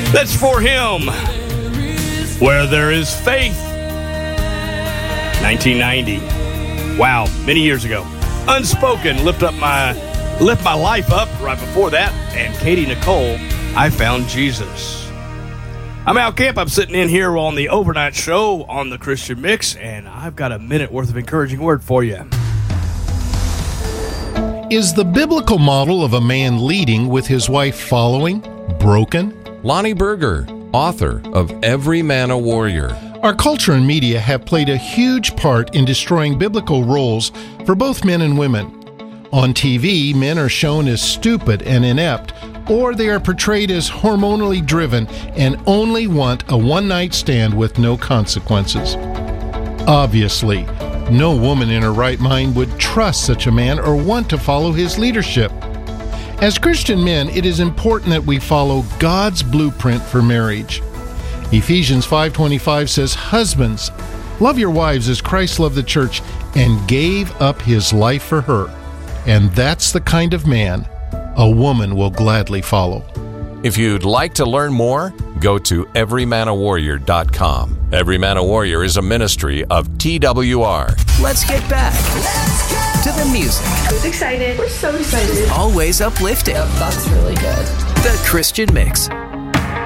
That's For Him, Where There Is Faith. 1990. Wow, many years ago. Unspoken, Lift My Life Up right before that. And Katie Nicole, I Found Jesus. I'm Al Camp. I'm sitting in here on the overnight show on the Christian Mix, and I've got a minute worth of encouraging word for you. Is the biblical model of a man leading with his wife following broken? Lonnie Berger, author of Every Man a Warrior. Our culture and media have played a huge part in destroying biblical roles for both men and women. On TV, men are shown as stupid and inept, or they are portrayed as hormonally driven and only want a one-night stand with no consequences. Obviously, no woman in her right mind would trust such a man or want to follow his leadership. As Christian men, it is important that we follow God's blueprint for marriage. Ephesians 5:25 says, "Husbands, love your wives as Christ loved the church and gave up his life for her." And that's the kind of man a woman will gladly follow. If you'd like to learn more, go to everymanawarrior.com. Every Man a Warrior is a ministry of TWR. Let's get back to the music. Who's excited? We're so excited. Always uplifting. Yep, that's really good. The Christian Mix